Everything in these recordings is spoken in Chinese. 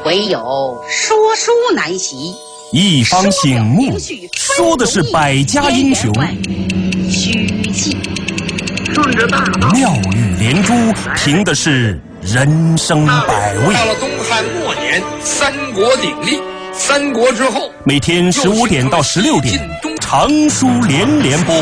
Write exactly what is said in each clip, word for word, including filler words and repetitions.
唯有说书难习。 一方醒目，说的是百家英雄， 虚记顺着大道， 妙语连珠，凭的是人生百味。 到了东汉末年，三国鼎立，三国之后， 每天十五点到十六点，长书连连播。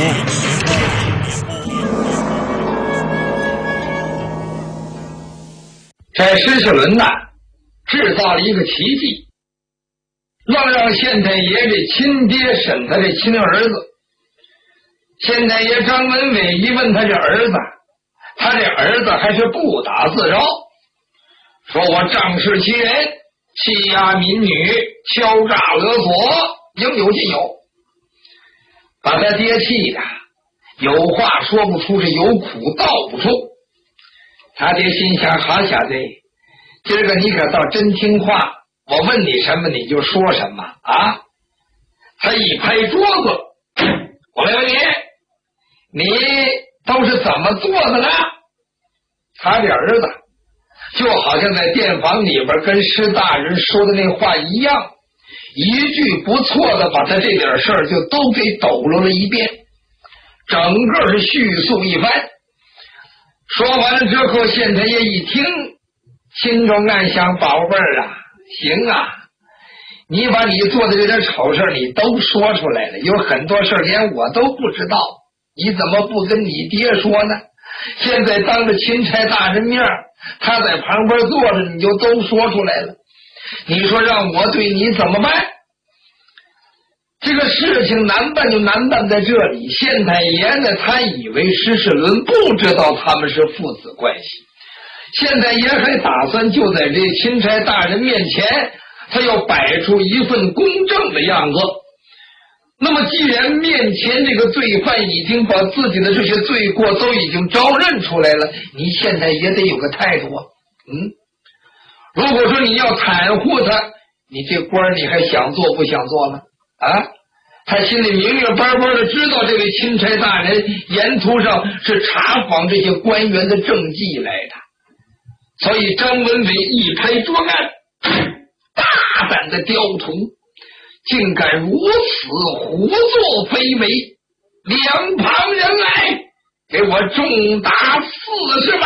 这施世伦呐，制造了一个奇迹，愣让县太爷这亲爹审他这亲儿子。县太爷张文伟一问他这儿子，他这儿子还是不打自招，说我仗势欺人，欺压民女，敲诈勒索，应有尽有，把他爹气的有话说不出，是有苦道不出。他爹心想，好小子，今儿个你可倒真听话，我问你什么你就说什么啊！他一拍桌子，我来问你，你都是怎么做的呢？他这儿子就好像在店房里边跟施大人说的那话一样，一句不错的把他这点事儿就都给抖搂了一遍，整个是叙述一番。说完了之后，县太爷一听，心中暗想，宝贝儿啊，行啊，你把你做的这点丑事你都说出来了，有很多事连我都不知道，你怎么不跟你爹说呢？现在当着钦差大人面，他在旁边坐着，你就都说出来了，你说让我对你怎么办？这个事情难办就难办在这里，县太爷呢，他以为施世伦不知道他们是父子关系，县太爷还打算就在这钦差大人面前，他要摆出一份公正的样子。那么既然面前这个罪犯已经把自己的这些罪过都已经招认出来了，你县太爷得有个态度啊。嗯，如果说你要袒护他，你这官你还想做不想做了啊？他心里明明白白的知道这位钦差大人沿途上是查访这些官员的政绩来的，所以张文伟一拍桌案，大胆的刁徒，竟敢如此胡作非为，两旁人来，给我重打四十板。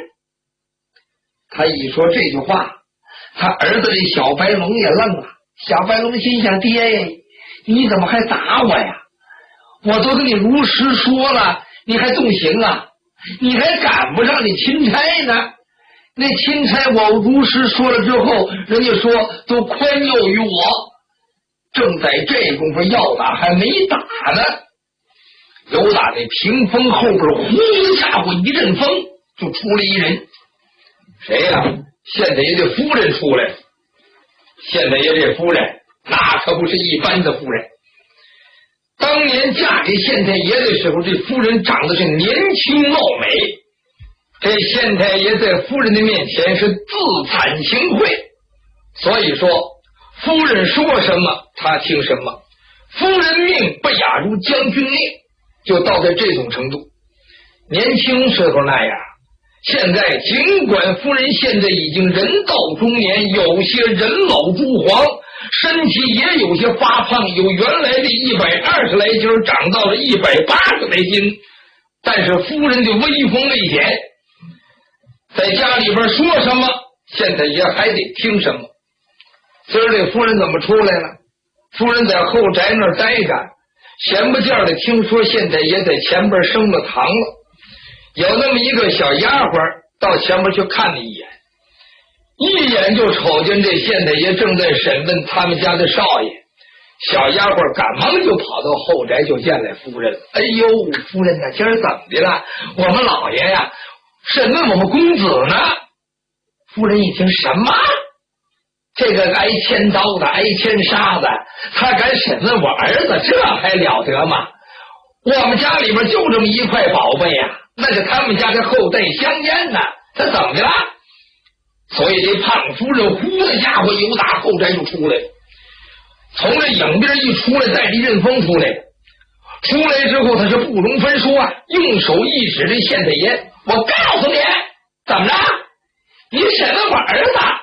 他一说这句话，他儿子这小白龙也愣了。小白龙心想，爹，你怎么还打我呀？我都跟你如实说了，你还动刑啊？你还赶不上你钦差呢？那钦差我如实说了之后，人家说都宽宥于我，正在这功夫要打还没打呢，有打那屏风后边呼家伙一阵风，就出来一人。谁呀、啊？县太爷这夫人出来了。县太爷这夫人那可不是一般的夫人，当年嫁给县太爷的时候，这夫人长得是年轻貌美，这县太爷在夫人的面前是自惭形秽，所以说夫人说什么他听什么，夫人命不亚如将军令，就到在这种程度。年轻时候那样，现在尽管夫人现在已经人到中年，有些人老珠黄，身体也有些发胖，有原来的一百二十来斤长到了一百八十来斤，但是夫人的威风未减，在家里边说什么县太爷还得听什么。今儿这夫人怎么出来了？夫人在后宅那儿待着，闲不见的听说县太爷在前边升了堂了，有那么一个小丫鬟到前面去看了一眼，一眼就瞅见这县太爷正在审问他们家的少爷。小丫鬟赶忙就跑到后宅就见来夫人了。哎呦，夫人呐，今儿怎么的了？我们老爷呀审问我们公子呢。夫人一听，什么？这个挨千刀的，挨千杀的，他敢审问我儿子，这还了得吗？我们家里边就这么一块宝贝呀、啊，那是他们家的后代香烟呢，他怎么的了？所以这胖夫人呼的家伙由打后宅就出来了，从这影边一出来，带着一阵风出来，出来之后他是不容分说啊，用手一指这县太爷，我告诉你，怎么着？你审问我儿子？